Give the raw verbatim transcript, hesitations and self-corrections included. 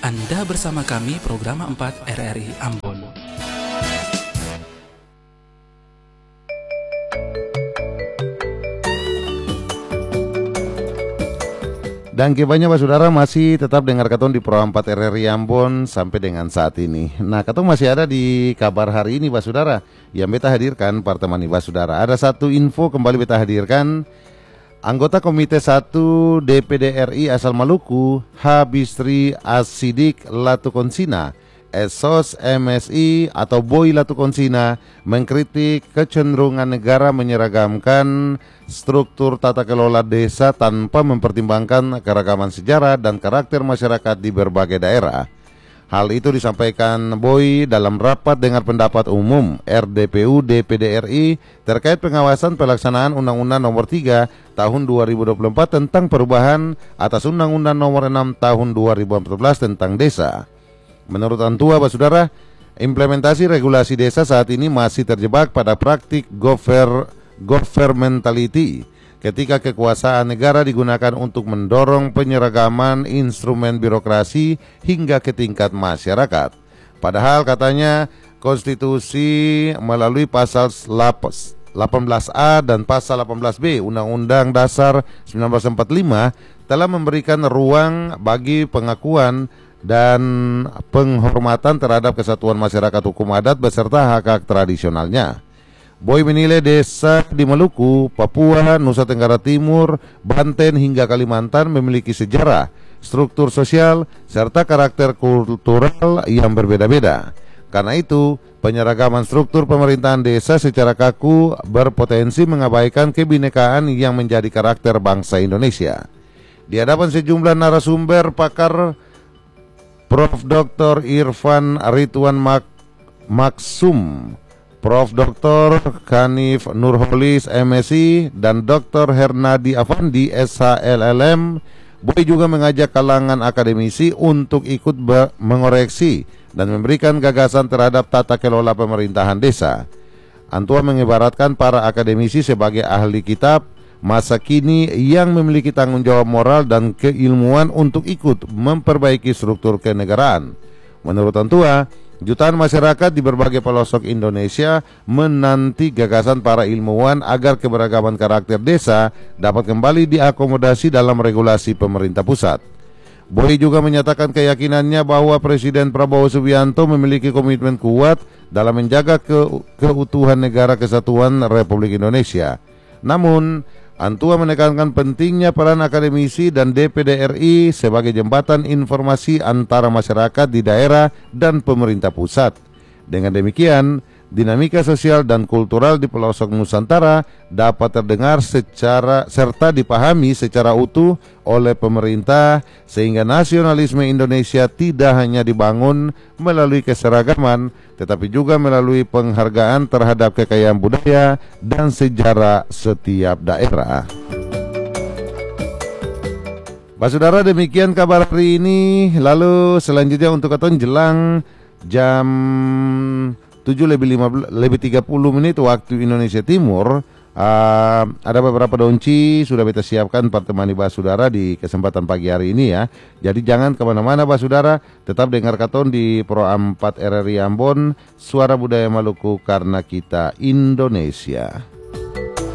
Anda bersama kami program empat R R I Ambon. Dan kebanyakan Pak Saudara masih tetap dengar Katong di Pro empat R R I Ambon sampai dengan saat ini. Nah, Katong masih ada di kabar hari ini Pak Saudara, yang beta hadirkan pertemuan Pak Saudara. Ada satu info kembali beta hadirkan. Anggota Komite satu D P D R I asal Maluku, Habistri Asidik Latukonsina, S O S M S I atau Boy Latukonsina, mengkritik kecenderungan negara menyeragamkan struktur tata kelola desa tanpa mempertimbangkan keragaman sejarah dan karakter masyarakat di berbagai daerah. Hal itu disampaikan Boy dalam rapat dengar pendapat umum R D P U D P D R I terkait pengawasan pelaksanaan Undang-Undang Nomor tiga Tahun dua ribu dua puluh empat tentang perubahan atas Undang-Undang Nomor enam Tahun dua ribu empat belas tentang desa. Menurut Antua, Pak Saudara, implementasi regulasi desa saat ini masih terjebak pada praktik gover governmentality ketika kekuasaan negara digunakan untuk mendorong penyeragaman instrumen birokrasi hingga ke tingkat masyarakat. Padahal katanya konstitusi melalui pasal delapan belas A dan pasal delapan belas B Undang-Undang Dasar seribu sembilan ratus empat puluh lima telah memberikan ruang bagi pengakuan dan penghormatan terhadap kesatuan masyarakat hukum adat beserta hak-hak tradisionalnya. Boy menilai desa di Maluku, Papua, Nusa Tenggara Timur, Banten hingga Kalimantan memiliki sejarah, struktur sosial, serta karakter kultural yang berbeda-beda. Karena itu, penyeragaman struktur pemerintahan desa secara kaku berpotensi mengabaikan kebinekaan yang menjadi karakter bangsa Indonesia. Di hadapan sejumlah narasumber pakar, Prof Doktor Irfan Ridwan Mak Maksum, Prof Doktor Kanif Nurholis M Si, dan Doktor Hernadi Afandi S H L L M, Boy juga mengajak kalangan akademisi untuk ikut mengoreksi dan memberikan gagasan terhadap tata kelola pemerintahan desa. Antua mengibaratkan para akademisi sebagai ahli kitab masa kini yang memiliki tanggung jawab moral dan keilmuan untuk ikut memperbaiki struktur kenegaraan. Menurut Antua, jutaan masyarakat di berbagai pelosok Indonesia menanti gagasan para ilmuwan agar keberagaman karakter desa dapat kembali diakomodasi dalam regulasi pemerintah pusat. Boy juga menyatakan keyakinannya bahwa Presiden Prabowo Subianto memiliki komitmen kuat dalam menjaga ke keutuhan negara kesatuan Republik Indonesia. Namun, Antua menekankan pentingnya peran akademisi dan D P D R I sebagai jembatan informasi antara masyarakat di daerah dan pemerintah pusat. Dengan demikian, dinamika sosial dan kultural di pelosok Nusantara dapat terdengar secara serta dipahami secara utuh oleh pemerintah, sehingga nasionalisme Indonesia tidak hanya dibangun melalui keseragaman, tetapi juga melalui penghargaan terhadap kekayaan budaya dan sejarah setiap daerah. Pak Saudara, demikian kabar hari ini. Lalu selanjutnya untuk Katong jelang jam tujuh lebih tiga puluh menit waktu Indonesia Timur, uh, ada beberapa donci sudah kita siapkan pertemani Pak Saudara di kesempatan pagi hari ini ya. Jadi jangan kemana-mana Pak Saudara, tetap dengar Katong di Pro empat R R I Ambon, suara budaya Maluku karena kita Indonesia.